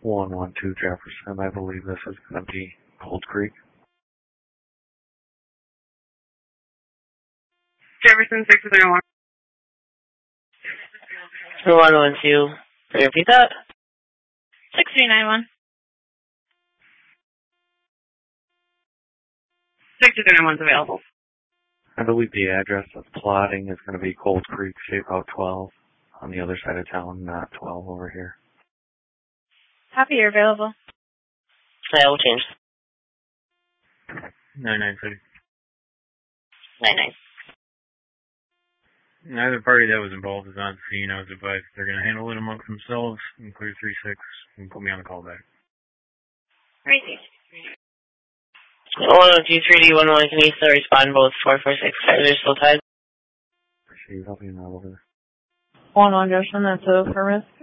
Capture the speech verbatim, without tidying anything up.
one one two Jefferson. I believe this is going to be Cold Creek. Jefferson, six three one. one one two. Can you repeat that? six three nine one. six three nine one's available. I believe the address of plotting is going to be Cold Creek, Shapeout twelve, on the other side of town, not twelve over here. Copy, you're available. Yeah, we'll change. nine nine three. nine nine. Neither party that was involved is on scene. I was advised they're going to handle it amongst themselves and clear three six and put me on the call back. Crazy. one one two three D one one, can you still respond both four four six? Are they still tied? Appreciate you helping me out over there. one one Jefferson, that's a for risk.